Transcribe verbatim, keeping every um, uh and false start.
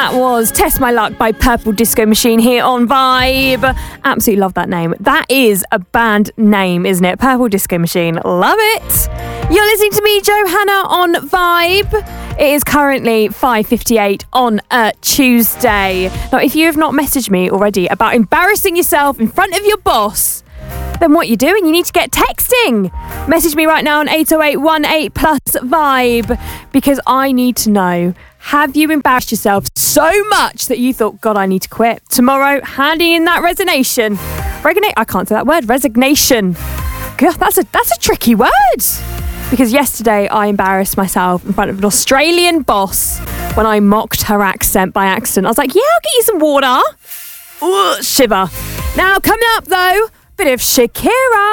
That was Test My Luck by Purple Disco Machine here on Vibe. Absolutely love that name. That is a band name, isn't it? Purple Disco Machine. Love it. You're listening to me, Johanna, on Vibe. It is currently five fifty-eight on a Tuesday. Now, if you have not messaged me already about embarrassing yourself in front of your boss, then what you're doing, you need to get texting. Message me right now on eight oh eight one eight plus Vibe, because I need to know, have you embarrassed yourself so much that you thought, God, I need to quit? Tomorrow, handing in that resignation. Regnate? I can't say that word. Resignation. God, that's a that's a tricky word. Because yesterday I embarrassed myself in front of an Australian boss when I mocked her accent by accident. I was like, yeah, I'll get you some water. Ugh, shiver. Now, coming up though, bit of Shakira.